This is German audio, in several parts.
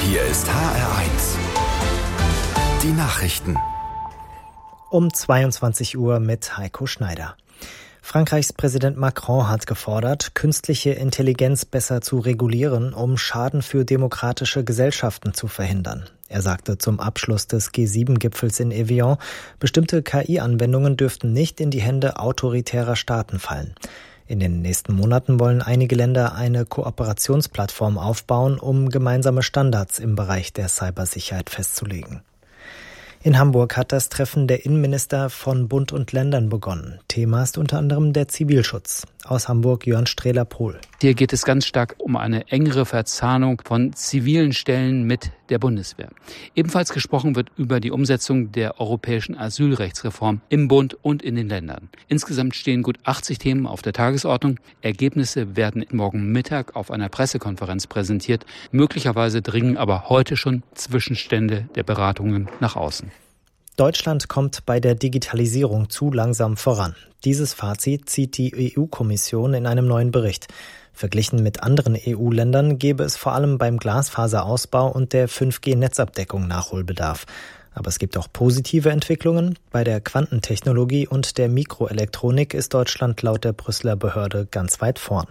Hier ist HR1. Die Nachrichten. Um 22 Uhr mit Heiko Schneider. Frankreichs Präsident Macron hat gefordert, künstliche Intelligenz besser zu regulieren, um Schaden für demokratische Gesellschaften zu verhindern. Er sagte zum Abschluss des G7-Gipfels in Evian, bestimmte KI-Anwendungen dürften nicht in die Hände autoritärer Staaten fallen. In den nächsten Monaten wollen einige Länder eine Kooperationsplattform aufbauen, um gemeinsame Standards im Bereich der Cybersicherheit festzulegen. In Hamburg hat das Treffen der Innenminister von Bund und Ländern begonnen. Thema ist unter anderem der Zivilschutz. Aus Hamburg Jörn Strehler-Pohl. Hier geht es ganz stark um eine engere Verzahnung von zivilen Stellen mit der Bundeswehr. Ebenfalls gesprochen wird über die Umsetzung der europäischen Asylrechtsreform im Bund und in den Ländern. Insgesamt stehen gut 80 Themen auf der Tagesordnung. Ergebnisse werden morgen Mittag auf einer Pressekonferenz präsentiert. Möglicherweise dringen aber heute schon Zwischenstände der Beratungen nach außen. Deutschland kommt bei der Digitalisierung zu langsam voran. Dieses Fazit zieht die EU-Kommission in einem neuen Bericht. Verglichen mit anderen EU-Ländern gäbe es vor allem beim Glasfaserausbau und der 5G-Netzabdeckung Nachholbedarf. Aber es gibt auch positive Entwicklungen. Bei der Quantentechnologie und der Mikroelektronik ist Deutschland laut der Brüsseler Behörde ganz weit vorn.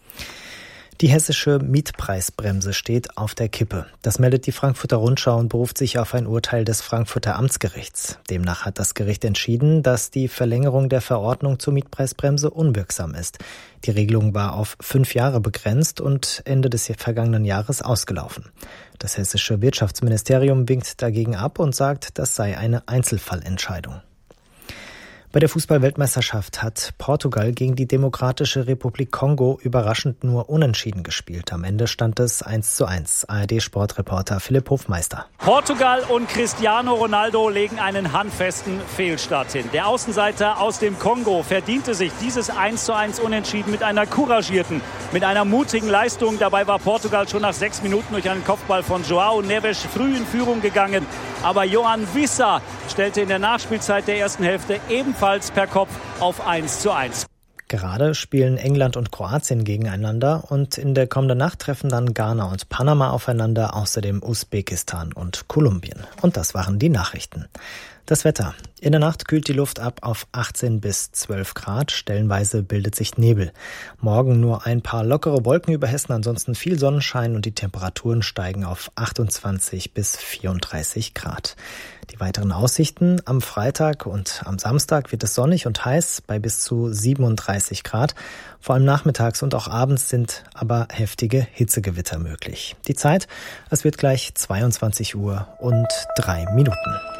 Die hessische Mietpreisbremse steht auf der Kippe. Das meldet die Frankfurter Rundschau und beruft sich auf ein Urteil des Frankfurter Amtsgerichts. Demnach hat das Gericht entschieden, dass die Verlängerung der Verordnung zur Mietpreisbremse unwirksam ist. Die Regelung war auf 5 Jahre begrenzt und Ende des vergangenen Jahres ausgelaufen. Das hessische Wirtschaftsministerium winkt dagegen ab und sagt, das sei eine Einzelfallentscheidung. Bei der Fußball-Weltmeisterschaft hat Portugal gegen die Demokratische Republik Kongo überraschend nur unentschieden gespielt. Am Ende stand es 1:1. ARD-Sportreporter Philipp Hofmeister. Portugal und Cristiano Ronaldo legen einen handfesten Fehlstart hin. Der Außenseiter aus dem Kongo verdiente sich dieses 1:1 Unentschieden mit einer couragierten, mit einer mutigen Leistung. Dabei war Portugal schon nach 6 Minuten durch einen Kopfball von João Neves früh in Führung gegangen. Aber Johan Wissa stellte in der Nachspielzeit der ersten Hälfte ebenfalls per Kopf auf 1:1. Gerade spielen England und Kroatien gegeneinander und in der kommenden Nacht treffen dann Ghana und Panama aufeinander, außerdem Usbekistan und Kolumbien. Und das waren die Nachrichten. Das Wetter. In der Nacht kühlt die Luft ab auf 18 bis 12 Grad. Stellenweise bildet sich Nebel. Morgen nur ein paar lockere Wolken über Hessen, ansonsten viel Sonnenschein und die Temperaturen steigen auf 28 bis 34 Grad. Die weiteren Aussichten: am Freitag und am Samstag wird es sonnig und heiß bei bis zu 37 Grad. Vor allem nachmittags und auch abends sind aber heftige Hitzegewitter möglich. Die Zeit: es wird gleich 22 Uhr und 3 Minuten.